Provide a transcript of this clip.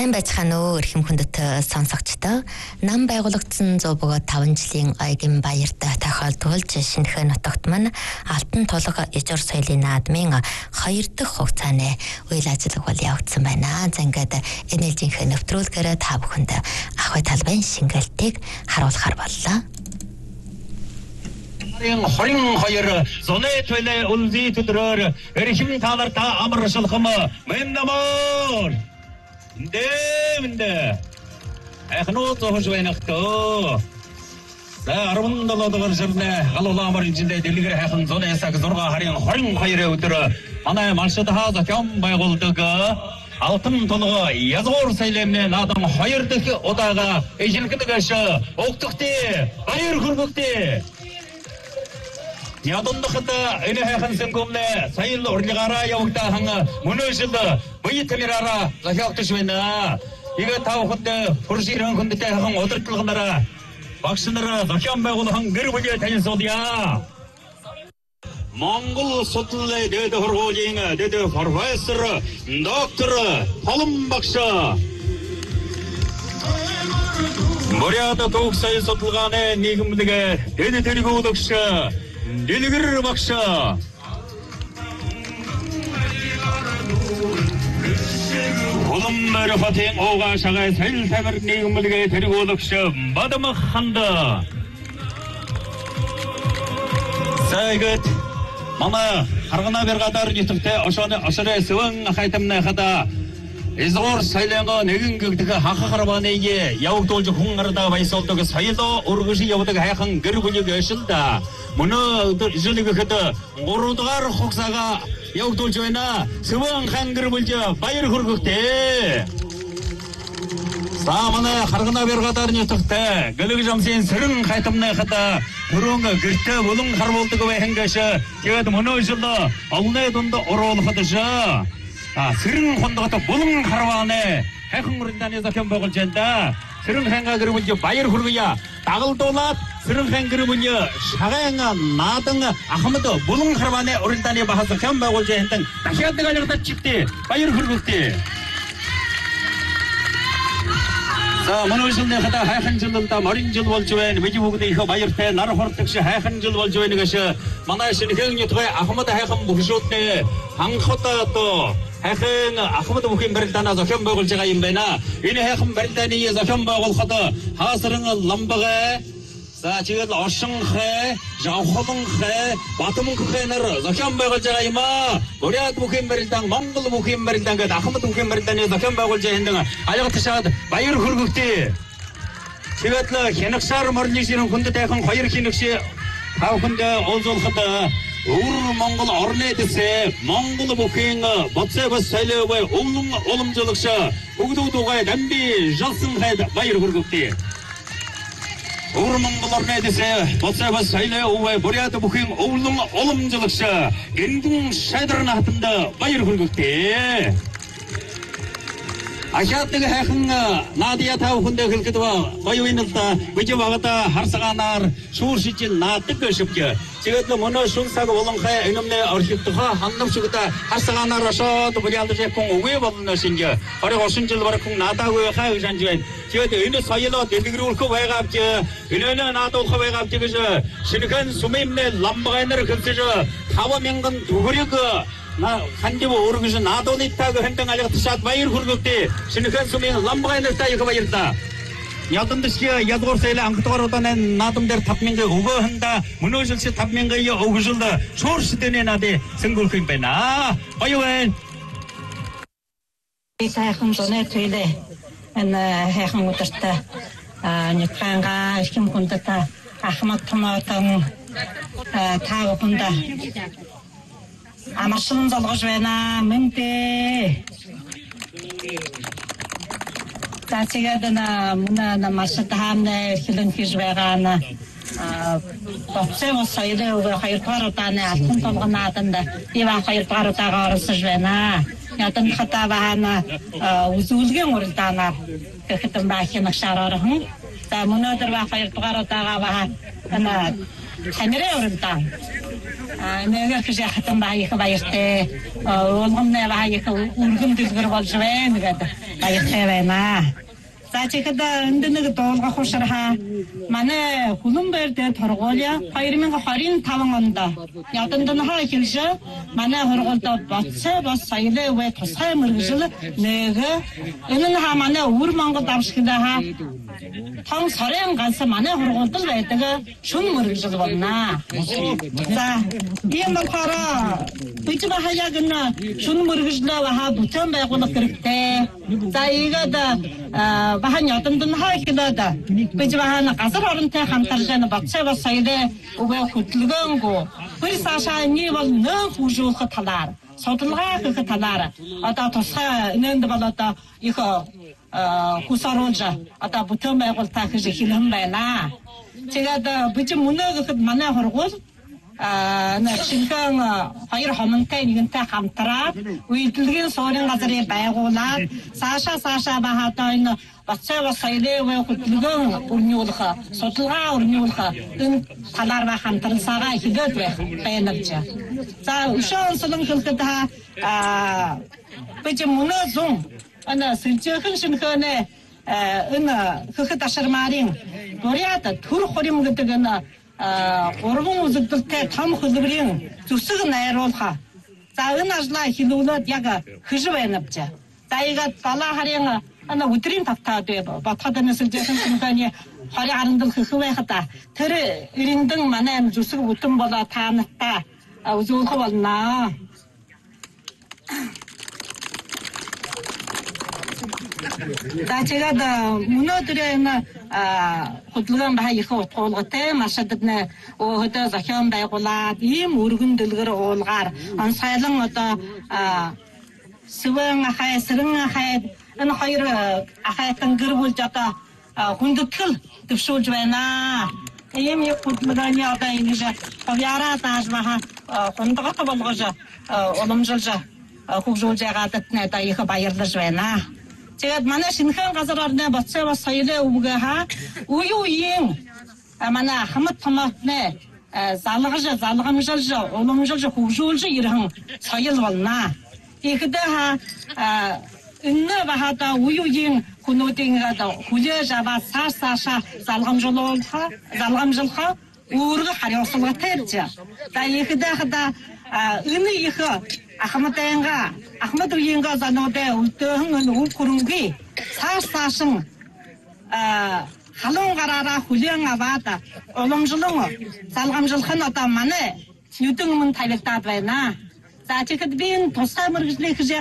Сайн байцгаана уу эрхэм хүндэт сонсогчдоо. Нам байгуулагдсан 105 жилийн Ойгын баярт тохиолдуулж шинэхэн нутагт маань Алтан тулга ижор соёлын наадмын 2 дахь хугацааны үйл ажиллагаа бол явагдсан байна. За ингээд энэ ээлжийнхээ нэвтрүүлгээр та бүхэнд ахуй талбайн шингэлтийг харуулахар боллоо. 22 зуны төлөө үлзий төдрөөр эрхэм таларта амаршилхам мэннамор Дэмдэ ахнуу зохож байнахтоо за 17 дугаар сарны галуулаа марын жилдээ дэлгэр хайхан зуны саг 6 харын 22 өдөр манай малшид хаа зохион байгуулдаг Алтан тулга язгуур соёлын наадам 2 дахь удаага эжилгдэгш өгтөгтэй баяр хүргэвтэй Ядондохта энэ хайхан сэнгүмнэ соёл урлагаараа явагдаахан мөнөөшил буйтамираараа захиогдож байна. Игээ тавхад хурширэн хүндтэй хайхан удирдлаганараа багш нараа зохион байгуулсан гэр бүлээ танилцуулъя. Монгол судлалын дэд хургуулийн дэд профессор доктор Холон багш Бурят төгс соёл судалгааны нийгэмлэг дэд тэргүүлэгч Дэлгэр багш Улам рахатын оогаа шагай соёл тамир нийгэмлэгээ тэргүүлэгч Бадам ханда Сайгт мама харгана бэргадар нэтгтэй ошорой сэвэн хайтамна хада Изгуур соёлын нэгэн гэгдэх хахахар баныг явагдуулж хүн ардаа баясуулдаг соёлоо өргөж явдаг хайхан гэр бүлийг өшөлдө мөнөө жилгэхэд 3 дугаар хугацаага явагдуулж байна. Сэвэн хан гэр бүлж баяр хүргэхтэй. Саамна харгана бэргадар нэтгтэй гэлэг жамсын сэрэн хайтамны хада хөрөнгө гэртээ булан харвуулдаг байхангаш тэгээд мөнөө жил олны дунд оруулахад жаа сэрэн хондгот булан харвааны хайхан уралдааны зохион байгуулж байна. Сэрэн ханга гэр бүлж баяр хүргье. Дагалдуулаад сэрэн хан гэр бүл шаган наадан Ахмад булан харвааны уралдааны бахад зохион байгуулж байна. Дахиад нэг алгадад чигтээ баяр хүргэхтэй. За мөнөөсөндөө хата хайхан жилдээ морин жил болж байна. Бид бүгд их баяртай нар хортогш хайхан жил болж байна гэж манай шинэхэн нутгийн Ахмад хайхан бүхшүүдтэй ханхад одоо хайхан Ахмад бүхэн барилдаанаа зохион байгуулж байгаа юм байна. Энэ хайхан барилдааны зохион байгуулахад хаасран ламбага за чигээр оршинхэ, жавхолонхэ, батмонхэ нар зохион байгуулж байгаа юм аа. Бурят бүхэн барилдаан, Монгол бүхэн барилдаан гэдэг Ахмад бүхэн барилдааны зохион байгуулж байгаа юм. Аяга ташаад баяр хүргэхтэй. Тэгээд л хянагсаар морны ширэн хүндэт хайхан 2 хянагш тавханд уулзуулахад өвөр Монгол орны дэсэ Монгол бүхэн боцоо бас соёлоо өвлөн уламжлагч бүгдүүгээ дамби жалсан хайд баяр хүргэхтэй. Өвөр Монгол орны дэсэ боцоо бас соёлоо бурят бүхэн өвлөн уламжлагч гингэн шайдрын хатанд баяр хүргэхтэй. Ахиатыг хайхан наадия тавханд хэлгэд баявын л да биж багада харсаганаар шүүршижил наадаг шивж тэгээд мөнөө шүнсаг болонхай энэмнэ орхитха хандамшигта харсаганаар шоод бүлялж якун үгүй болно шинж орой ошинжил барахын наадаагүй хай жанж байна тэгээд энэ соёлоо дэлгэрүүлэх байгаавч энэ наадуулах байгаавч гэж шинэхэн сумимнэ ламбагайнэр хэлсэж 5000 төгрөг хандив өргөж наадуултайг хэнтэн алга тушаад баяр хүргэвтэй шинэхэн сумын ламбагайнартай их баярлаа. Ядандшия ядгуур соёлын анхдугаар удааны наадам дээр 5000 өгөөхөндө мөнөөшөлс 5000 өгөжл шууршдэний наадыг сэнгүүлэх юм байна. Баян. Сайхан зуны төлөө энэ хайхан өдөртөө нэтханга ихм хүндэт Ахмад томоотон таагуунда амарсан залгаж байна мэнтэй. Тэгээд мына машин таамна хэлэн хийж байгаа нь боцоо соёлын 2 дугаар удааны Алтан тулга нааданд ива 2 дугаар удаага оролцож байна. Ядан хата баана үзүүлгийн уралдаанаар гэхэд баахын шаараархан. За мөнөдөр ба 2 дугаар удаага баа камерын уралдаан. 내가 그저 했던 바이가 바이때 올검내 바이가 울금 들고 벌주에 내가 바이때나 자치가다 은드는 도가 호셔하 만에 굴lumber대 더러고야 파이르면가 화린 타방한다 야던던 하길셔 만에 허러고다 버체 버사이데 왜 도사임을 내가 이는 하만에 우르만고 답시다 하 탕 서령 가서 만에 허러고들 왜 때가 춤을 버나 자 이만 파라 비치바 하야근나 춤을 하 부천 배고도 그렇대 자 이거다 bahan yatandan haikilada bijbahana qasar orinte hamtarjana bakchaba sayde uga hutlgango bir sasha ni wal na hujul khatalar sotulga khatalar ata tosa nend balata iho husaronja ata buton baygol takje hilham bayna chegada bij munag khat mana horgol на шинхэн хоёр хомонтой нэгэнтэй хамтраад үйлдэлгийн суурин газрын байгуулаад сааша бахатай энэ бацаа сайлэвэ хөтлөгөн өрнүүлэх судалгаа өрнүүлэх энэ талаар ба хамтрансаага хийгээд байна гэж. За өшөө онцлон хэлэхэд бич мөнөзөн ана сэлжхэн шинхэнэ энэ хөөхд ашармарын гориад төр хорим гэдэг энэ гурван үзэгдэлтэй том хөлбөрийн зүсэг найруулах. За энэ ажлаа хийлүүлээд яг хэж байна гэж. За игээд далаа харин өдрийн тавтаад батхад нэсэлжсэн компани 20 гаруй хөх байхад тэр эрэндэн манай зүсэг бүтэн болоо та нартай үзүүлэх болно. За тэгээд өнөөдөр энэ хөдөлгөөн бай их утгуулгатай машадны өдөө зохион байгуулад ийм өргөн дэлгэр уулгаар онцгойлон одоо сүвэн ахай сэрэн ахай энэ хоёр ахайтан гэр бүлж одоо хүндэтгэл төвшүүлж байна. Ийм их хөдөлгөөний одоо ингэж яваараа тааж баха хундгат болгож уламжилж хөгжүүлж байгаадад надад их баярлаж байна. Тэгээд манай шинхэн газар орны бацаа бас соёлын өвгөө ха үеийн манай хамт томоотны залгамжуулж уламжилж хөгжүүлж ирхэн соёл болно. Тэгэхдээ ха энэ бахада үеийн хүнүүдийн хүлээж аваад цаашаа залгамжуулах үүрэг хариуцлагатай гэж. За ихдээ хада энэ их Ахмад үеийнга зануудаа өлдөөн өв хөрөнгөний цаашин халуун гараараа хүлээн аваад уламжлан залгамжлах нь одоо манай нүдэн өмнө тавигдаад байна. За тэгэхэд би энэ тусгай мэргэжлийн